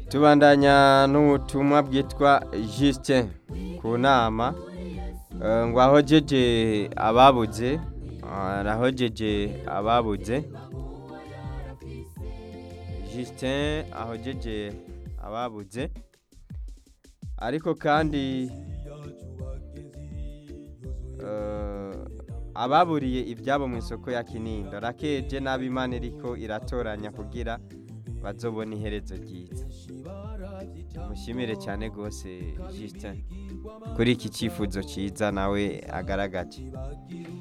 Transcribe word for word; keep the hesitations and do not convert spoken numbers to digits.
tubandanya n'ubutumwa bwitwa Justin ku nama eh, ngo ahojeje ababuze arahojeje ababuze Justin ahojeje ababuze ariko kandi eh, ababuriye ibyabo mu isoko ya Kinindo rakeje n'abimana iriko iratoranya kugira bazobona iherezo ryiza. Mushimire cyane gose Justin kuri iki cyifuzo cyiza nawe agaragaje.